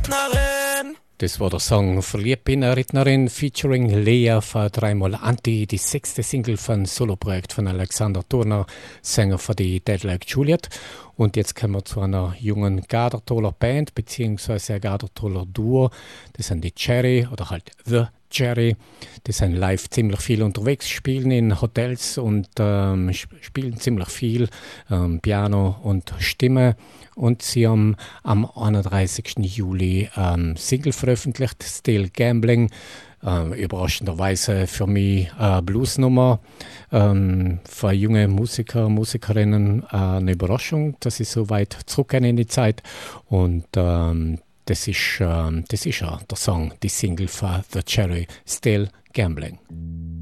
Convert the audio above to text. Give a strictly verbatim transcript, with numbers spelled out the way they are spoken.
Rednerin. Das war der Song Verliebt bin eine Rednerin featuring Lea von dreimal Anti, die sechste Single von Soloprojekt von Alexander Turner, Sänger von die Dead Like Juliet. Und jetzt kommen wir zu einer jungen Gardertoler Band, beziehungsweise ein Gardertoler Duo. Das sind die Cherry oder halt The Cherry. Die sind live ziemlich viel unterwegs, spielen in Hotels und ähm, spielen ziemlich viel ähm, Piano und Stimme. Und sie haben am einunddreißigsten Juli ähm, Single veröffentlicht, Still Gambling. Ähm, überraschenderweise für mich eine Bluesnummer. Ähm, für junge Musiker, Musikerinnen äh, eine Überraschung, dass sie so weit zurückgehen in die Zeit. Und ähm, das ist, ähm, das ist ja der Song, die Single von The Cherry, Still Gambling.